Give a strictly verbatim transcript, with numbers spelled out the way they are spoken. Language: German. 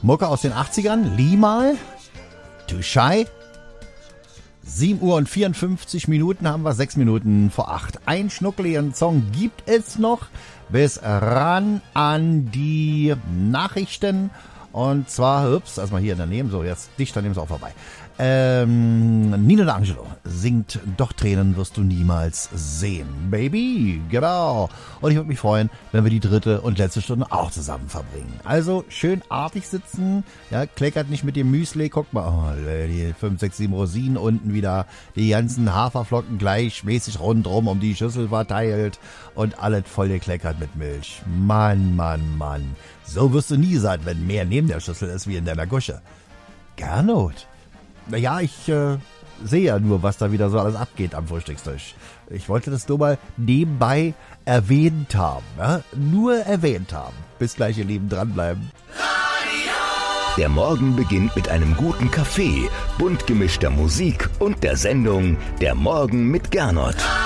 Mucke aus den achtzigern, Limal, Too Shy. sieben Uhr und vierundfünfzig Minuten haben wir, sechs Minuten vor acht. Ein schnuckeligen Song gibt es noch bis ran an die Nachrichten. Und zwar, ups, erstmal hier daneben, so jetzt dicht daneben ist auch vorbei. Ähm, Nino D'Angelo singt Doch Tränen wirst du niemals sehen. Baby, genau. Und ich würde mich freuen, wenn wir die dritte und letzte Stunde auch zusammen verbringen. Also schön artig sitzen, ja, kleckert nicht mit dem Müsli, guck mal, oh, die fünf, sechs, sieben Rosinen unten wieder, die ganzen Haferflocken gleichmäßig rundrum um die Schüssel verteilt und alles voll gekleckert mit Milch. Mann, Mann, Mann. So wirst du nie sein, wenn mehr neben der Schüssel ist wie in deiner Gusche. Gernot. Naja, ich äh, sehe ja nur, was da wieder so alles abgeht am Frühstückstisch. Ich wollte das nur mal nebenbei erwähnt haben. Ja? Nur erwähnt haben. Bis gleich, ihr Lieben, dranbleiben. Der Morgen beginnt mit einem guten Kaffee, bunt gemischter Musik und der Sendung Der Morgen mit Gernot.